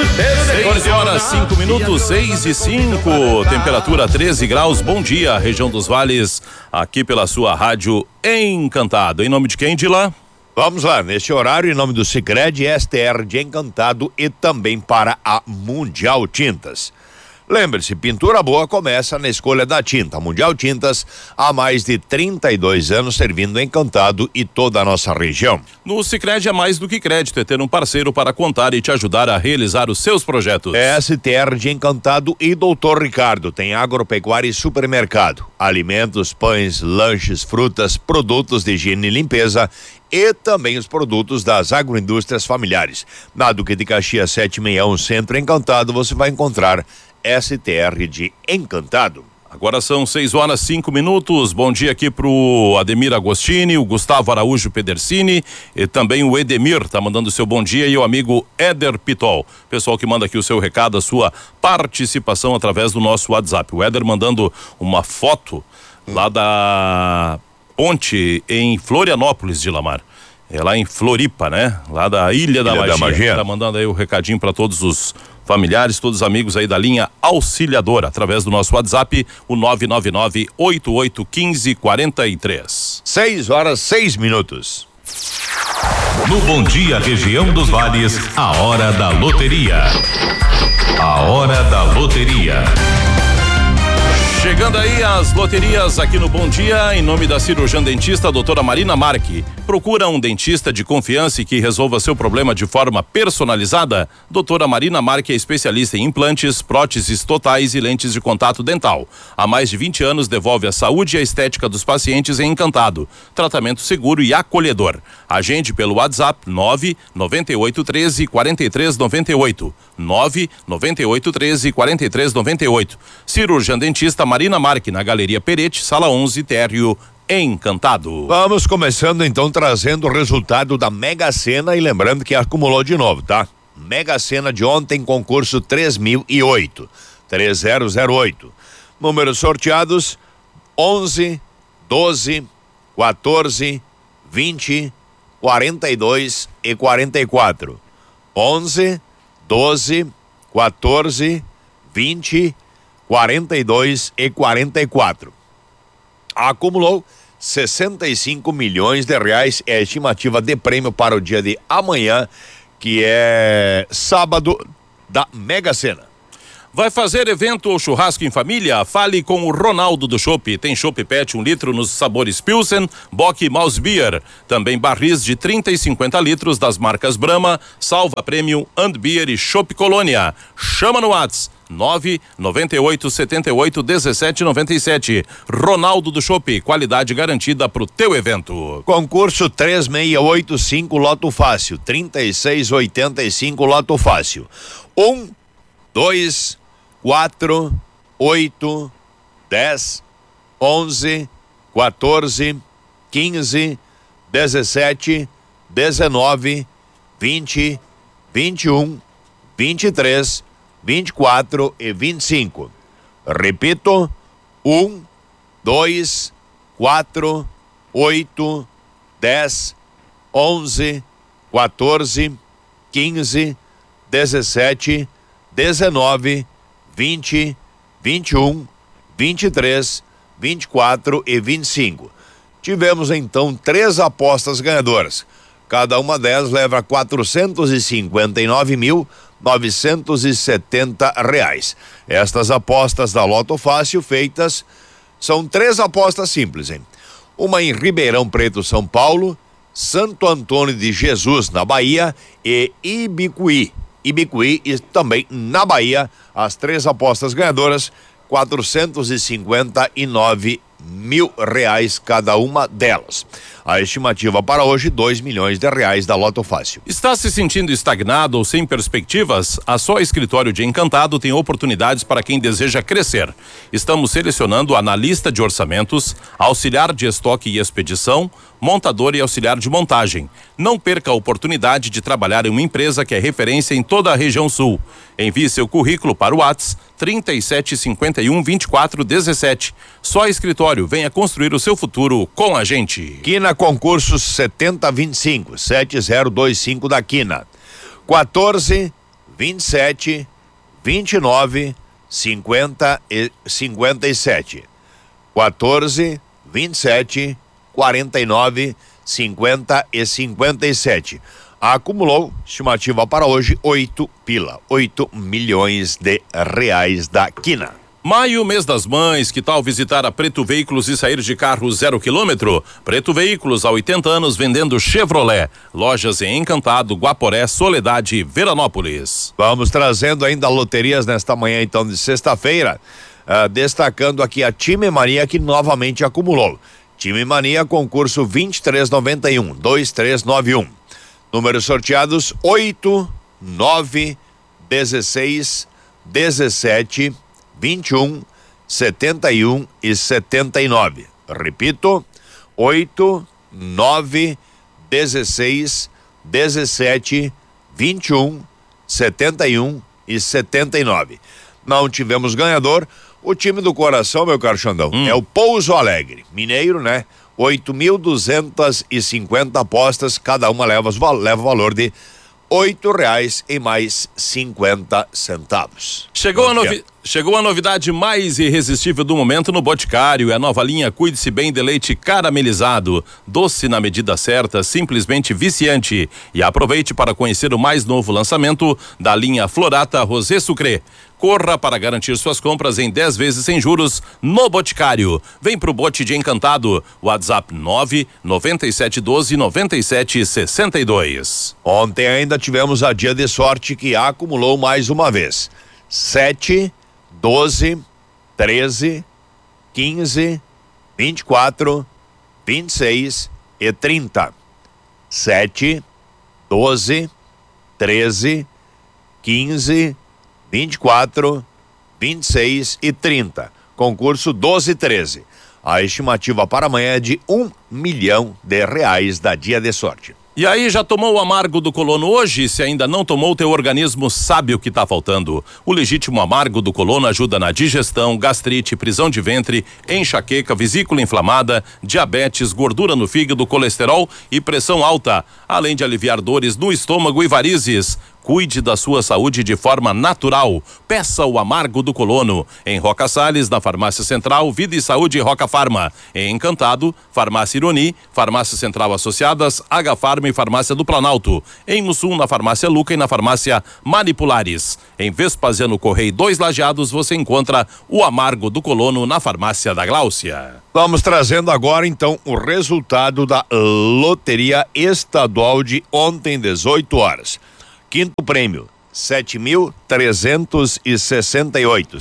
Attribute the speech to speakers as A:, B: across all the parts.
A: 6 horas 5 minutos, 6:05, temperatura 13 graus. Bom dia, região dos Vales, aqui pela sua rádio Encantado. Em nome de quem, Dila?
B: Vamos lá, neste horário, em nome do Sicredi, STR de Encantado e também para a Mundial Tintas. Lembre-se, pintura boa começa na escolha da tinta. Mundial Tintas, há mais de 32 anos servindo Encantado e toda a nossa região.
A: No Sicredi é mais do que crédito, é ter um parceiro para contar e te ajudar a realizar os seus projetos.
B: STR de Encantado e Doutor Ricardo, tem agropecuária e supermercado, alimentos, pães, lanches, frutas, produtos de higiene e limpeza e também os produtos das agroindústrias familiares. Na Duque de Caxias 761 Centro Encantado, você vai encontrar STR de Encantado.
A: Agora são 6 horas 5 minutos. Bom dia aqui pro Ademir Agostini, o Gustavo Araújo Pedersini e também o Edemir tá mandando seu bom dia e o amigo Éder Pitol. Pessoal que manda aqui o seu recado, a sua participação através do nosso WhatsApp. O Éder mandando uma foto lá da ponte em Florianópolis, de Lamar. É lá em Floripa, né? Lá da Ilha da Magia. Tá mandando aí o recadinho para todos os familiares, todos os amigos aí da linha auxiliadora, através do nosso WhatsApp, o 999-8815-43.
B: 6 horas 6 minutos.
C: No Bom Dia Região dos Vales, a hora da loteria. A hora da loteria.
A: Chegando aí as loterias aqui no Bom Dia, em nome da cirurgiã dentista doutora Marina Marque. Procura um dentista de confiança e que resolva seu problema de forma personalizada? Doutora Marina Marque é especialista em implantes, próteses totais e lentes de contato dental. Há mais de 20 anos devolve a saúde e a estética dos pacientes em Encantado. Tratamento seguro e acolhedor. Agende pelo WhatsApp 99813-4398. 99813-4398. Cirurgiã dentista Marina Marque, na Galeria Perete, Sala 11, Térreo, Encantado.
B: Vamos começando então trazendo o resultado da Mega Sena e lembrando que acumulou de novo, tá? Mega Sena de ontem, concurso 3008, 3008. Números sorteados 11, 12, 14, 20, 42 e 44. 11, 12, 14, 20, 42 e 44. Acumulou 65 milhões de reais, é a estimativa de prêmio para o dia de amanhã, que é sábado da Mega Sena.
A: Vai fazer evento ou churrasco em família? Fale com o Ronaldo do Chopp. Tem Chopp Pet 1 litro nos sabores Pilsen, Bock e Mouse Beer. Também barris de 30 e 50 litros das marcas Brahma, Salva Premium, And Beer e Chopp Colônia. Chama no WhatsApp 998781797. Ronaldo do Chopp, qualidade garantida pro teu evento.
B: Concurso 3685 Loto Fácil, 3685 Loto Fácil. 1, 2, 4, 8, 10, 11, 14, 15, 17, 19, 20, 21, 23, 24 e 25. Repito, 1, 2, 4, 8, 10, 11, 14, 15, 17, 19, 20, 21, 23, 24 e 25. Tivemos então 3 apostas ganhadoras. Cada uma delas leva R$459.970. Estas apostas da Loto Fácil feitas são 3 apostas simples, hein? Uma em Ribeirão Preto, São Paulo, Santo Antônio de Jesus, na Bahia, e Ibicuí e também na Bahia. As 3 apostas ganhadoras, R$459.000 cada uma delas. A estimativa para hoje, R$2 milhões da Loto Fácil.
A: Está se sentindo estagnado ou sem perspectivas? A Só Escritório de Encantado tem oportunidades para quem deseja crescer. Estamos selecionando analista de orçamentos, auxiliar de estoque e expedição, montador e auxiliar de montagem. Não perca a oportunidade de trabalhar em uma empresa que é referência em toda a região sul. Envie seu currículo para o WhatsApp 3751-2417. Só Escritório, venha construir o seu futuro com a gente.
B: Quina Concursos 7025, 7025 da Quina. 14, 27, 29, 50 e 57. 14, 27, 49, 50 e 57. Acumulou, estimativa para hoje, 8 milhões de reais da quina.
A: Maio, mês das mães, que tal visitar a Preto Veículos e sair de carro 0 km? Preto Veículos, há 80 anos vendendo Chevrolet. Lojas em Encantado, Guaporé, Soledade e Veranópolis.
B: Vamos trazendo ainda loterias nesta manhã, então, de sexta-feira, destacando aqui a Time Mania, que novamente acumulou. Time Mania, concurso 2391, 2391. Números sorteados 8, 9, 16, 17, 21, 71 e 79. Repito, 8, 9, 16, 17, 21, 71 e 79. Não tivemos ganhador. O time do coração, meu caro Xandão, é o Pouso Alegre. Mineiro, né? 8.250 apostas, cada uma leva valor de R$8 e mais 50 centavos.
A: Chegou a novidade mais irresistível do momento no Boticário. É a nova linha Cuide-se Bem de leite caramelizado. Doce na medida certa, simplesmente viciante. E aproveite para conhecer o mais novo lançamento da linha Florata Rosé Sucré. Corra para garantir suas compras em 10 vezes sem juros no Boticário. Vem pro Bote de Encantado. WhatsApp 997129762.
B: Ontem ainda tivemos a dia de sorte que acumulou mais uma vez. 7, 12, 13, 15, 24, 26 e 30. 7, 12, 13, 15, 24, 26 e 30. Concurso 12-13. A estimativa para amanhã é de R$1 milhão da dia de sorte.
A: E aí, já tomou o amargo do colono hoje? Se ainda não tomou, teu organismo sabe o que está faltando. O legítimo amargo do colono ajuda na digestão, gastrite, prisão de ventre, enxaqueca, vesícula inflamada, diabetes, gordura no fígado, colesterol e pressão alta, além de aliviar dores no estômago e varizes. Cuide da sua saúde de forma natural. Peça o amargo do colono. Em Roca Salles, na Farmácia Central, Vida e Saúde Roca Farma. Em Encantado, Farmácia Ironi, Farmácia Central Associadas, H-Farma e Farmácia do Planalto. Em Mussum, na Farmácia Luca e na Farmácia Manipulares. Em Vespasiano Correia 2 Lajeados, você encontra o amargo do colono na Farmácia da Gláucia.
B: Vamos trazendo agora, então, o resultado da Loteria Estadual de ontem, 18 horas. Quinto prêmio, 7.368,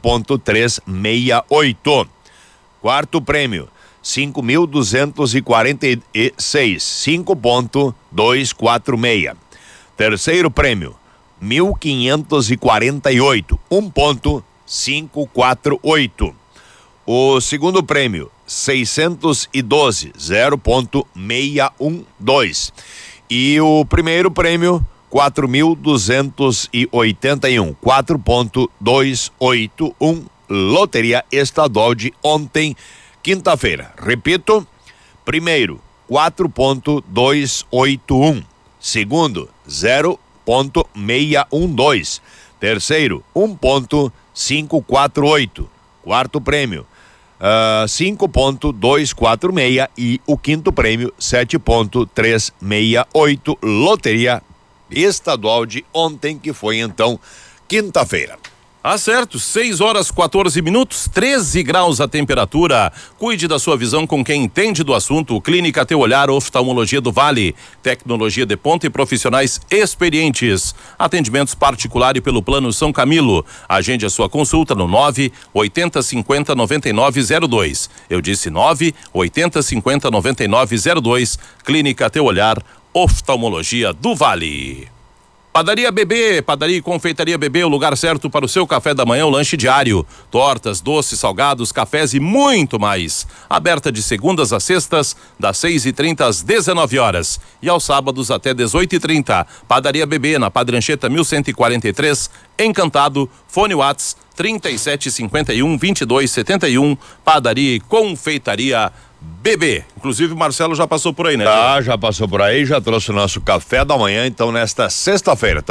B: 7.368. Quarto prêmio, 5.246, 5.246. Terceiro prêmio, 1.548, 1.548. O segundo prêmio, 612, 0.612. E o primeiro prêmio, 4.281, 4.281. Loteria Estadual de ontem, quinta-feira. Repito, primeiro, 4.281. Segundo, 0.612. Terceiro, 1.548. Quarto prêmio, 5.246 e o quinto prêmio 7.368. Loteria Estadual de ontem, que foi então quinta-feira.
A: Acerto, 6h14, 13 graus a temperatura. Cuide da sua visão com quem entende do assunto. Clínica Teu Olhar, Oftalmologia do Vale. Tecnologia de ponta e profissionais experientes. Atendimentos particular e pelo Plano São Camilo. Agende a sua consulta no 980509902. Eu disse 980509902. Clínica Teu Olhar, Oftalmologia do Vale. Padaria Bebê, padaria e confeitaria Bebê, o lugar certo para o seu café da manhã, o lanche diário. Tortas, doces, salgados, cafés e muito mais. Aberta de segundas a sextas, das 6h30 às 19h. E aos sábados até 18h30. Padaria Bebê, na Padre Anchieta 1143, Encantado. Fone Whats 3751-2271. Padaria e confeitaria BB. Inclusive o Marcelo já passou por aí, né?
B: Já passou por aí, já trouxe o nosso café da manhã, então nesta sexta-feira,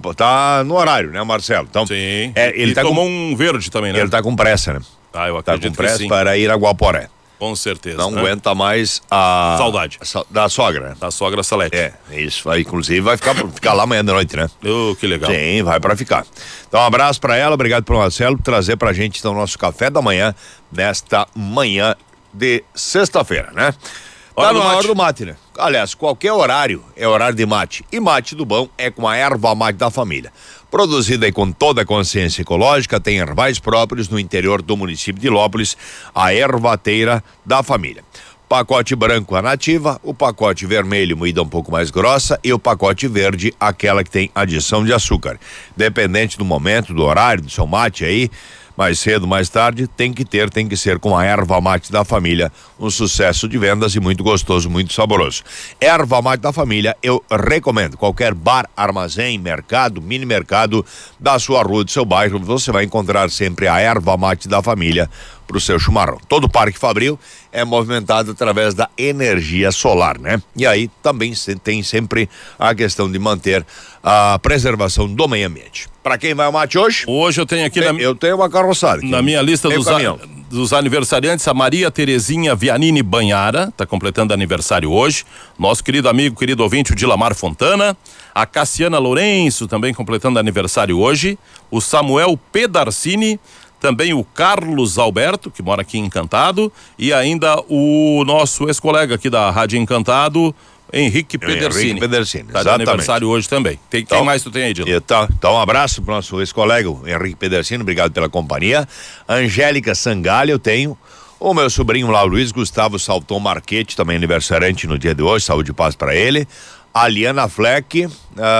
B: tá no horário, né, Marcelo? Então,
A: sim.
B: Ele
A: tomou um verde também, né?
B: Ele tá com pressa, né?
A: Eu acredito
B: tá com pressa
A: que sim.
B: para ir a Guaporé.
A: Com certeza.
B: Não
A: né?
B: aguenta mais a
A: saudade
B: da sogra.
A: Da sogra Salete.
B: Isso. Inclusive vai ficar lá amanhã da noite, né?
A: Que legal.
B: Sim, vai pra ficar. Então, um abraço pra ela, obrigado pro Marcelo por trazer pra gente então o nosso café da manhã nesta manhã de sexta-feira, né? Tá na hora do mate, né? Aliás, qualquer horário é horário de mate. E mate do bom é com a erva mate da família. Produzida aí com toda a consciência ecológica, tem herbais próprios no interior do município de Lópolis, a ervateira da família. Pacote branco a nativa, o pacote vermelho moída um pouco mais grossa e o pacote verde, aquela que tem adição de açúcar. Dependente do momento, do horário, do seu mate aí, mais cedo, mais tarde, tem que ser com a erva mate da família, um sucesso de vendas e muito gostoso, muito saboroso. Erva mate da família, eu recomendo. Qualquer bar, armazém, mercado, mini mercado da sua rua, do seu bairro, você vai encontrar sempre a erva mate da família pro seu chimarrão. Todo o Parque Fabril é movimentado através da energia solar, né? E aí também tem sempre a questão de manter a preservação do meio ambiente. Para quem vai ao mate hoje?
A: Hoje eu tenho aqui
B: eu tenho uma carroçada aqui.
A: Na minha lista dos aniversariantes, a Maria Terezinha Vianini Banhara, tá completando aniversário hoje. Nosso querido amigo, querido ouvinte, o Dilamar Fontana. A Cassiana Lourenço também completando aniversário hoje. O Samuel Pedarcini. Também o Carlos Alberto, que mora aqui em Encantado, e ainda o nosso ex-colega aqui da Rádio Encantado, Henrique Pedersini. Tá de aniversário hoje também. Quem mais tu tem aí, Dilo?
B: Então um abraço pro nosso ex-colega, Henrique Pedersini, obrigado pela companhia. Angélica Sangalha, eu tenho. O meu sobrinho lá, o Luiz Gustavo Salton Marquete, também aniversariante no dia de hoje, saúde e paz para ele. A Liana Fleck,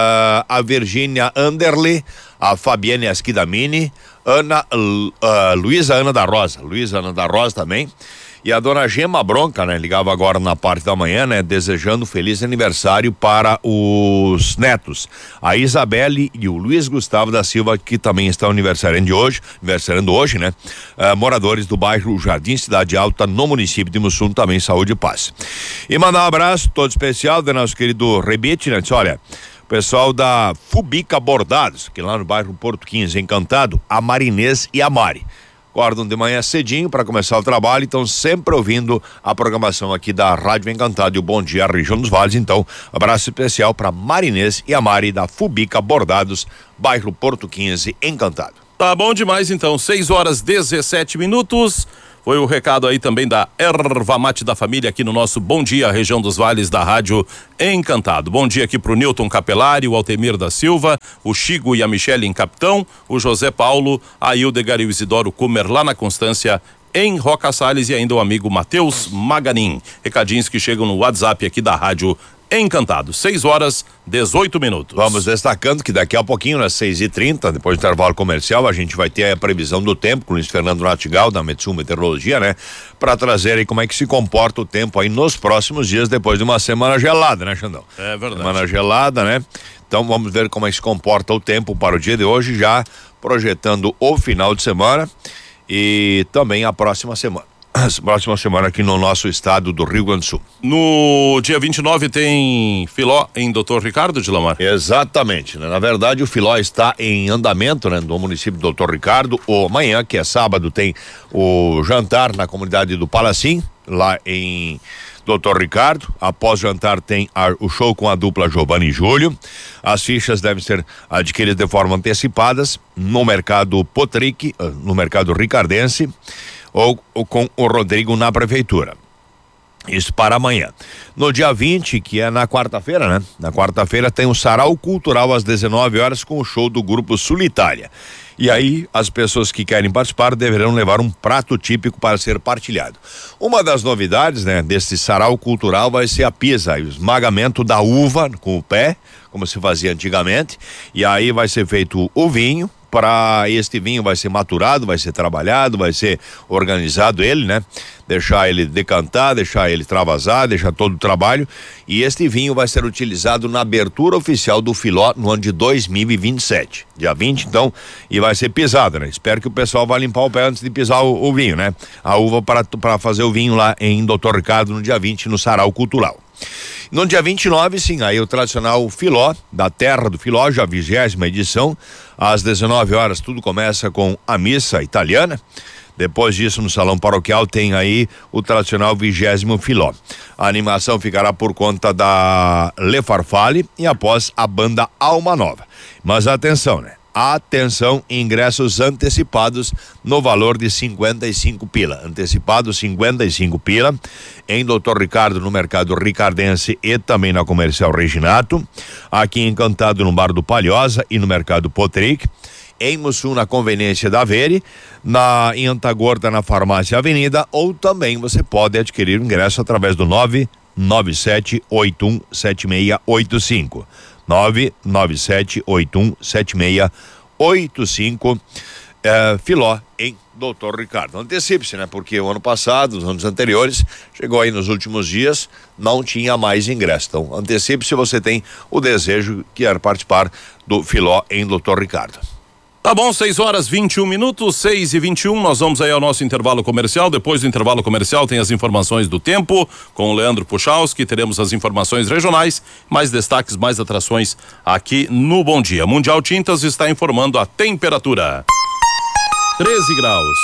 B: a Virgínia Anderle, a Fabiane Esquidamini, Luísa Ana da Rosa também. E a dona Gema Bronca, né? Ligava agora na parte da manhã, né? Desejando feliz aniversário para os netos. A Isabelle e o Luiz Gustavo da Silva, que também estão aniversariando hoje, né? Moradores do bairro Jardim Cidade Alta, no município de Mussum, também saúde e paz. E mandar um abraço todo especial do nosso querido Rebite, né? Olha, pessoal da Fubica Bordados, que lá no bairro Porto 15, Encantado, a Marinês e a Mari. Acordam de manhã cedinho para começar o trabalho, então sempre ouvindo a programação aqui da Rádio Encantado e o Bom Dia Região dos Vales. Então, abraço especial para Marinês e a Mari da Fubica Bordados, bairro Porto 15, Encantado.
A: Tá bom demais então, 6h17. Foi o recado aí também da Erva Mate da Família aqui no nosso Bom Dia Região dos Vales da Rádio Encantado. Bom dia aqui pro Newton Capelari, o Altemir da Silva, o Chigo e a Michele em Capitão, o José Paulo, a Hildegar e o Isidoro Kumer lá na Constância em Roca Salles e ainda o amigo Matheus Maganin. Recadinhos que chegam no WhatsApp aqui da Rádio Encantado, 6h18.
B: Vamos destacando que daqui a pouquinho, às 6h30, depois do intervalo comercial, a gente vai ter a previsão do tempo com o Luiz Fernando Natigal, da Metsul Meteorologia, né? Para trazer aí como é que se comporta o tempo aí nos próximos dias, depois de uma semana gelada, né, Xandão?
A: É verdade.
B: Semana gelada, né? Então vamos ver como é que se comporta o tempo para o dia de hoje, já projetando o final de semana e também a próxima semana. Próxima semana aqui no nosso estado do Rio Grande do Sul.
A: No dia 29 tem Filó em Doutor Ricardo de Lamar?
B: Exatamente, né? Na verdade o Filó está em andamento, né? Do município do Doutor Ricardo. Amanhã, que é sábado, tem o jantar na comunidade do Palacim, lá em Doutor Ricardo. Após jantar tem o show com a dupla Giovanni e Júlio. As fichas devem ser adquiridas de forma antecipadas no mercado Potric, no mercado ricardense, ou com o Rodrigo na prefeitura. Isso para amanhã. No dia 20, que é na quarta-feira, né? Na quarta-feira tem o Sarau Cultural às 19 horas com o show do grupo Sulitária. E aí, as pessoas que querem participar deverão levar um prato típico para ser partilhado. Uma das novidades, né, desse Sarau Cultural vai ser a pisa, o esmagamento da uva com o pé, como se fazia antigamente. E aí vai ser feito o vinho. Para este vinho vai ser maturado, vai ser trabalhado, vai ser organizado ele, né? Deixar ele decantar, deixar ele travasar, deixar todo o trabalho. E este vinho vai ser utilizado na abertura oficial do Filó no ano de 2027. Dia 20, então, e vai ser pisada, né? Espero que o pessoal vá limpar o pé antes de pisar o vinho, né? A uva para fazer o vinho lá em Dr. Ricardo no dia 20 no Sarau Cultural. No dia 29, sim, aí o tradicional Filó, da Terra do Filó, já 20ª edição, às 19 horas, tudo começa com a missa italiana. Depois disso, no Salão Paroquial, tem aí o tradicional 20º Filó. A animação ficará por conta da Le Farfalle e após a banda Alma Nova. Mas atenção, né? Atenção, ingressos antecipados no valor de 55 pila. Antecipado 55 pila em Dr. Ricardo, no Mercado Ricardense e também na Comercial Reginato. Aqui em Encantado, no Bar do Palhoça e no Mercado Potric. Em Mussum, na Conveniência da Vere, em Antagorda, na Farmácia Avenida, ou também você pode adquirir o ingresso através do 997817685. 997817685, Filó em Dr. Ricardo. Antecipe-se, né? Porque o ano passado, os anos anteriores, chegou aí nos últimos dias, não tinha mais ingresso. Então, antecipe-se se você tem o desejo que quer participar do Filó em Dr. Ricardo.
A: Tá bom, 6h21, 6h21, nós vamos aí ao nosso intervalo comercial. Depois do intervalo comercial tem as informações do tempo com o Leandro Puchalski, teremos as informações regionais, mais destaques, mais atrações aqui no Bom Dia. Mundial Tintas está informando a temperatura. 13 graus.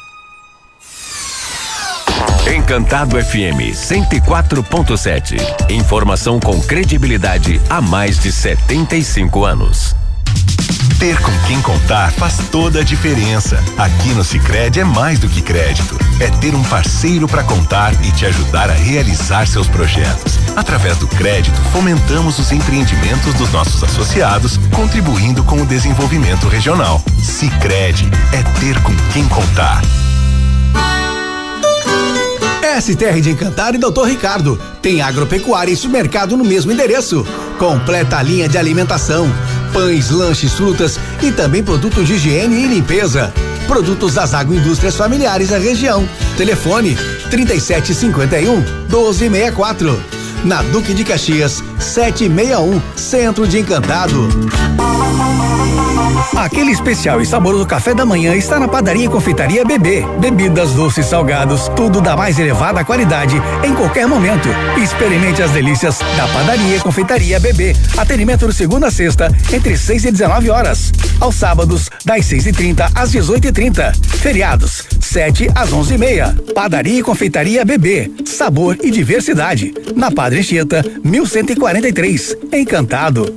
D: Encantado FM 104.7. Informação com credibilidade há mais de 75 anos.
E: Ter com quem contar faz toda a diferença. Aqui no Sicredi é mais do que crédito. É ter um parceiro para contar e te ajudar a realizar seus projetos. Através do crédito, fomentamos os empreendimentos dos nossos associados, contribuindo com o desenvolvimento regional. Sicredi é ter com quem contar.
F: STR de Encantado e Dr. Ricardo. Tem agropecuária e supermercado no mesmo endereço. Completa a linha de alimentação, pães, lanches, frutas e também produtos de higiene e limpeza. Produtos das agroindústrias familiares da região. Telefone 3751-1264. Na Duque de Caxias, 761, Centro de Encantado. Aquele especial e saboroso café da manhã está na Padaria e Confeitaria BB. Bebidas, doces, salgados, tudo da mais elevada qualidade em qualquer momento. Experimente as delícias da Padaria e Confeitaria BB. Atendimento de segunda a sexta, entre 6 e 19 horas. Aos sábados, das 6h30 às 18h30. Feriados, 7 às 11h30. Padaria e Confeitaria BB. Sabor e diversidade. Na Padre Anchieta, 1143. Encantado.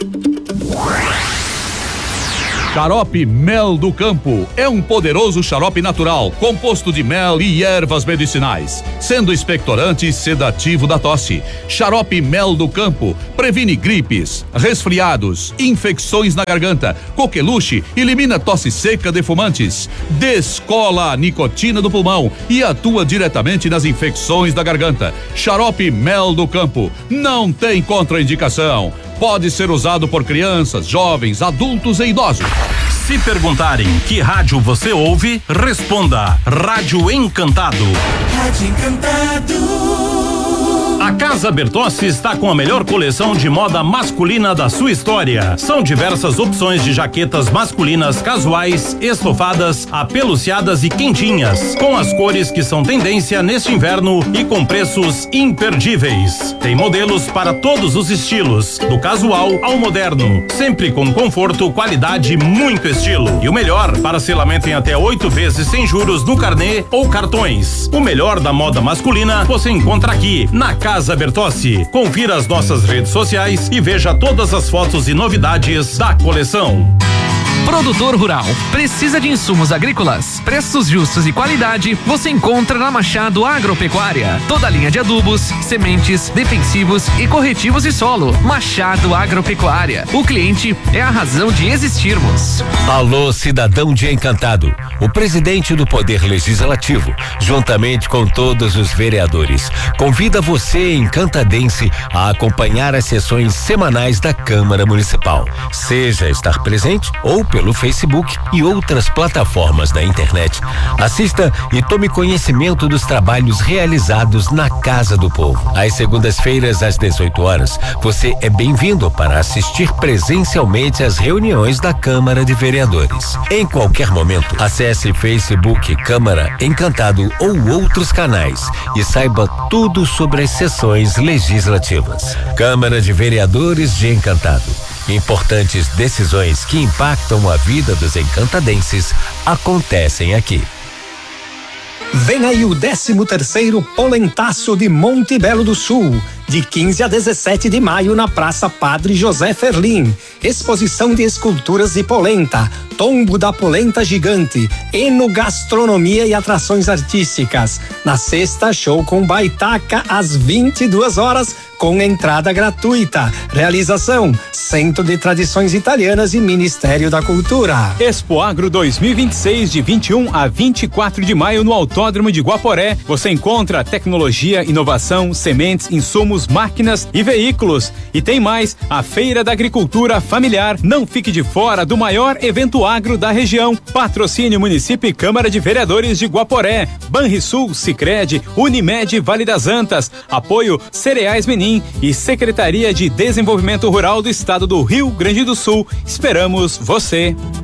G: Xarope Mel do Campo é um poderoso xarope natural, composto de mel e ervas medicinais, sendo expectorante e sedativo da tosse. Xarope Mel do Campo previne gripes, resfriados, infecções na garganta, coqueluche, elimina tosse seca de fumantes, descola a nicotina do pulmão e atua diretamente nas infecções da garganta. Xarope Mel do Campo não tem contraindicação. Pode ser usado por crianças, jovens, adultos e idosos.
C: Se perguntarem que rádio você ouve, responda: Rádio Encantado.
H: Rádio Encantado.
C: A Casa Bertossi está com a melhor coleção de moda masculina da sua história. São diversas opções de jaquetas masculinas casuais, estofadas, apeluciadas e quentinhas, com as cores que são tendência neste inverno e com preços imperdíveis. Tem modelos para todos os estilos, do casual ao moderno, sempre com conforto, qualidade e muito estilo. E o melhor, parcelamento em até 8 vezes sem juros no carnê ou cartões. O melhor da moda masculina você encontra aqui, na Casa Bertossi. Confira as nossas redes sociais e veja todas as fotos e novidades da coleção.
I: Produtor rural, precisa de insumos agrícolas, preços justos e qualidade, você encontra na Machado Agropecuária. Toda a linha de adubos, sementes, defensivos e corretivos de solo. Machado Agropecuária. O cliente é a razão de existirmos.
D: Alô, cidadão de Encantado. O presidente do Poder Legislativo, juntamente com todos os vereadores, convida você, encantadense, a acompanhar as sessões semanais da Câmara Municipal. Seja estar presente ou pelo Facebook e outras plataformas da internet. Assista e tome conhecimento dos trabalhos realizados na Casa do Povo. Às segundas-feiras, às 18 horas, você é bem-vindo para assistir presencialmente às reuniões da Câmara de Vereadores. Em qualquer momento, acesse Facebook Câmara Encantado ou outros canais e saiba tudo sobre as sessões legislativas. Câmara de Vereadores de Encantado. Importantes decisões que impactam a vida dos encantadenses acontecem aqui.
J: Vem aí o 13º Polentaço de Monte Belo do Sul, de 15 a 17 de maio na Praça Padre José Ferlim. Exposição de esculturas de polenta, tombo da polenta gigante, enogastronomia e atrações artísticas. Na sexta, show com baitaca às 22 horas, com entrada gratuita. Realização: Centro de Tradições Italianas e Ministério da Cultura.
K: Expo Agro 2026, de 21 a 24 de maio no Autódromo de Guaporé. Você encontra tecnologia, inovação, sementes, insumos, máquinas e veículos. E tem mais, a Feira da Agricultura Familiar. Não fique de fora do maior evento agro da região. Patrocínio Município e Câmara de Vereadores de Guaporé, Banrisul, Sicredi, Unimed, Vale das Antas. Apoio Cereais Menin e Secretaria de Desenvolvimento Rural do Estado do Rio Grande do Sul. Esperamos você.